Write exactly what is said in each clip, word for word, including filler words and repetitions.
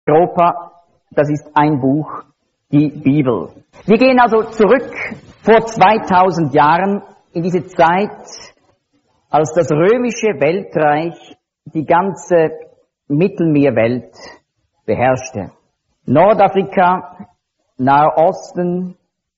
Europa, das ist ein Buch, die Bibel. Wir gehen also zurück vor zweitausend Jahren in diese Zeit, als das römische Weltreich die ganze Mittelmeerwelt beherrschte. Nordafrika, Nahe Osten,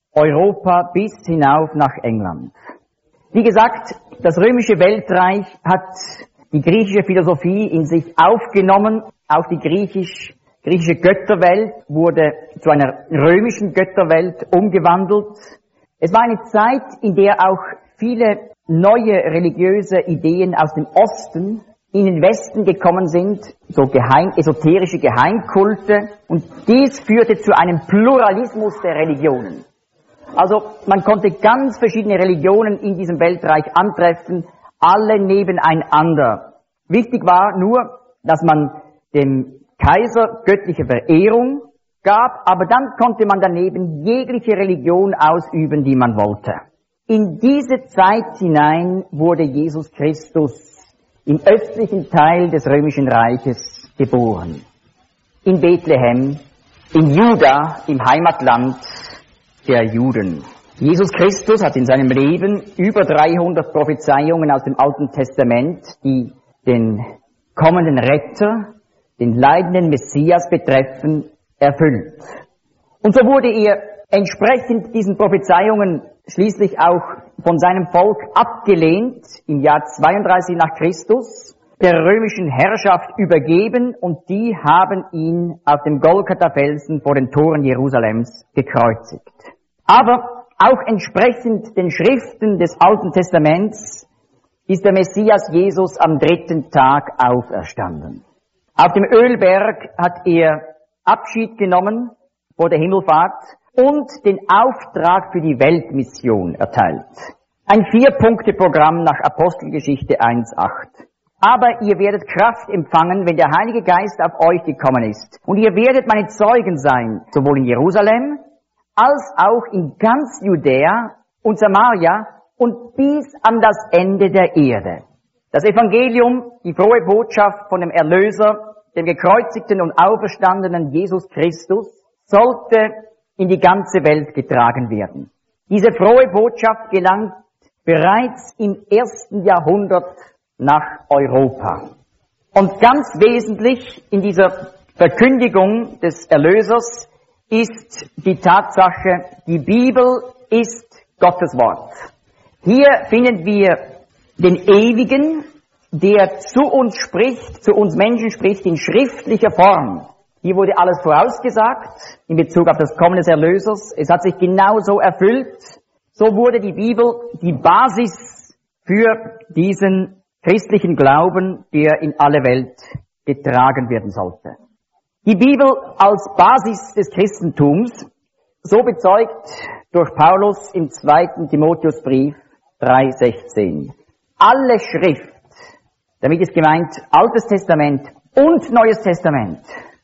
Europa bis hinauf nach England. Wie gesagt, das römische Weltreich hat die griechische Philosophie in sich aufgenommen. Auch die griechisch, griechische Götterwelt wurde zu einer römischen Götterwelt umgewandelt. Es war eine Zeit, in der auch viele neue religiöse Ideen aus dem Osten in den Westen gekommen sind, so geheim, esoterische Geheimkulte, und dies führte zu einem Pluralismus der Religionen. Also man konnte ganz verschiedene Religionen in diesem Weltreich antreffen, alle nebeneinander. Wichtig war nur, dass man dem Kaiser göttliche Verehrung gab, aber dann konnte man daneben jegliche Religion ausüben, die man wollte. In diese Zeit hinein wurde Jesus Christus im östlichen Teil des römischen Reiches geboren. In Bethlehem, in Juda, im Heimatland der Juden. Jesus Christus hat in seinem Leben über dreihundert Prophezeiungen aus dem Alten Testament, die den kommenden Retter, den leidenden Messias betreffen, erfüllt. Und so wurde er entsprechend diesen Prophezeiungen schließlich auch von seinem Volk abgelehnt, im Jahr zweiunddreißig nach Christus, der römischen Herrschaft übergeben, und die haben ihn auf dem Golgatha-Felsen vor den Toren Jerusalems gekreuzigt. Aber auch entsprechend den Schriften des Alten Testaments ist der Messias Jesus am dritten Tag auferstanden. Auf dem Ölberg hat er Abschied genommen vor der Himmelfahrt und den Auftrag für die Weltmission erteilt. Ein Vier-Punkte-Programm nach Apostelgeschichte eins acht. Aber ihr werdet Kraft empfangen, wenn der Heilige Geist auf euch gekommen ist. Und ihr werdet meine Zeugen sein, sowohl in Jerusalem, als auch in ganz Judäa und Samaria und bis an das Ende der Erde. Das Evangelium, die frohe Botschaft von dem Erlöser, dem gekreuzigten und auferstandenen Jesus Christus, sollte in die ganze Welt getragen werden. Diese frohe Botschaft gelangt bereits im ersten Jahrhundert nach Europa. Und ganz wesentlich in dieser Verkündigung des Erlösers ist die Tatsache, die Bibel ist Gottes Wort. Hier finden wir den Ewigen, der zu uns spricht, zu uns Menschen spricht in schriftlicher Form. Hier wurde alles vorausgesagt in Bezug auf das Kommen des Erlösers. Es hat sich genauso erfüllt. So wurde die Bibel die Basis für diesen christlichen Glauben, der in alle Welt getragen werden sollte. Die Bibel als Basis des Christentums, so bezeugt durch Paulus im zweiten Timotheusbrief drei sechzehn. Alle Schrift, damit ist gemeint Altes Testament und Neues Testament,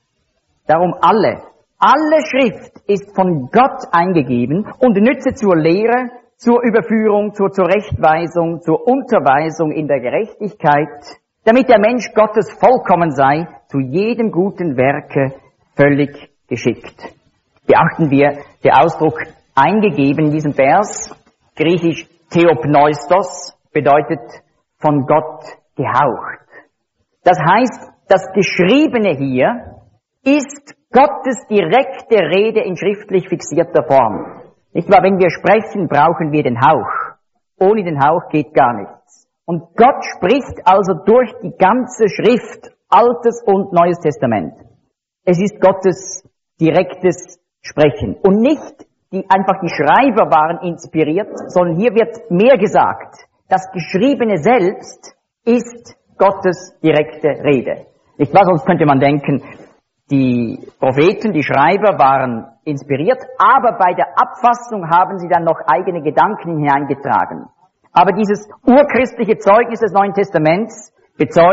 darum alle, alle Schrift ist von Gott eingegeben und nütze zur Lehre, zur Überführung, zur Zurechtweisung, zur Unterweisung in der Gerechtigkeit, damit der Mensch Gottes vollkommen sei, zu jedem guten Werke völlig geschickt. Beachten wir, der Ausdruck eingegeben in diesem Vers, griechisch Theopneustos, bedeutet von Gott gehaucht. Das heißt, das Geschriebene hier ist Gottes direkte Rede in schriftlich fixierter Form. Nicht wahr? Wenn wir sprechen, brauchen wir den Hauch. Ohne den Hauch geht gar nichts. Und Gott spricht also durch die ganze Schrift, Altes und Neues Testament. Es ist Gottes direktes Sprechen. Und nicht die, einfach die Schreiber waren inspiriert, sondern hier wird mehr gesagt. Das Geschriebene selbst ist Gottes direkte Rede. Nicht wahr? Sonst könnte man denken, die Propheten, die Schreiber waren inspiriert, aber bei der Abfassung haben sie dann noch eigene Gedanken hineingetragen. Aber dieses urchristliche Zeugnis des Neuen Testaments bezeugt,